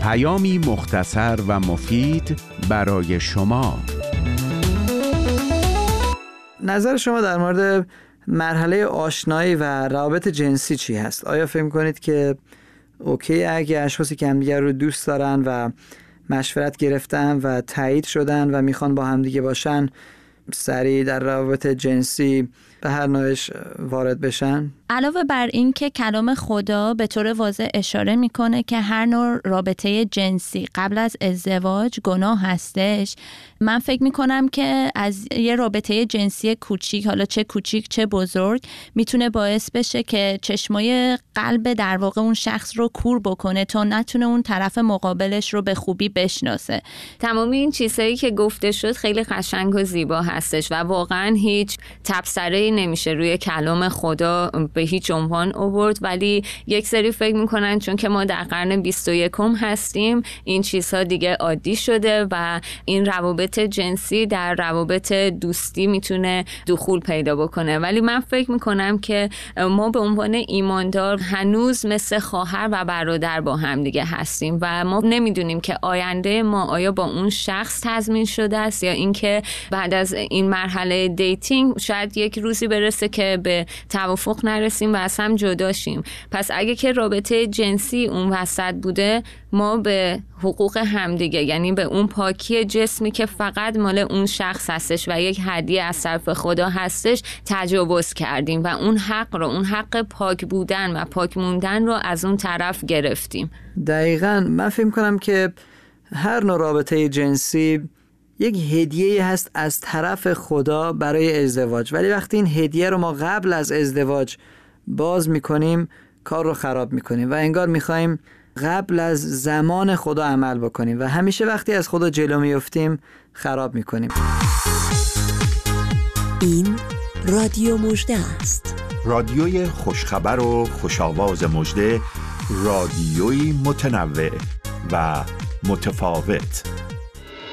پیامی مختصر و مفید برای شما. نظر شما در مورد مرحله آشنایی و روابط جنسی چی هست؟ آیا فکر می‌کنید که اوکی اگه اشخاصی که همدیگر رو دوست دارن و مشورت گرفتن و تایید شدن و میخوان با همدیگه باشن سریع در روابط جنسی به هر نوعش وارد بشن؟ علاوه بر این که کلام خدا به طور واضح اشاره میکنه که هر نوع رابطه جنسی قبل از ازدواج گناه هستش، من فکر میکنم که از یه رابطه جنسی کوچیک، حالا چه کوچیک چه بزرگ، میتونه باعث بشه که چشمای قلب در واقع اون شخص رو کور بکنه تا نتونه اون طرف مقابلش رو به خوبی بشناسه. تمام این چیزهایی که گفته شد خیلی قشنگ و زیبا هستش و واقعا هیچ تبصره‌ای نمیشه روی کلام خدا به هیچ عنوان آورد، ولی یک سری فکر میکنن چون که ما در قرن 21 هستیم این چیزها دیگه عادی شده و این روابط جنسی در روابط دوستی میتونه دخول پیدا بکنه. ولی من فکر میکنم که ما به عنوان ایماندار هنوز مثل خواهر و برادر با هم دیگه هستیم و ما نمیدونیم که آینده ما آیا با اون شخص تضمین شده است یا اینکه بعد از این مرحله دیتینگ شاید یک روزی برسه که به توافق نرسیم و از هم جدا شیم. پس اگه که رابطه جنسی اون وسط بوده، ما به حقوق همدیگه، یعنی به اون پاکی جسمی که فقط مال اون شخص هستش و یک هدیه از طرف خدا هستش، تجاوز کردیم و اون حق پاک بودن و پاک موندن رو از اون طرف گرفتیم. دقیقاً من فکر کنم که هر نوع رابطه جنسی یک هدیه هست از طرف خدا برای ازدواج، ولی وقتی این هدیه رو ما قبل از ازدواج باز میکنیم کار رو خراب میکنیم و انگار میخوایم قبل از زمان خدا عمل بکنیم و همیشه وقتی از خدا جلو میفتیم خراب میکنیم. این رادیو مژده است. رادیوی خوشخبر و خوشاواز مژده، رادیوی متنوع و متفاوت.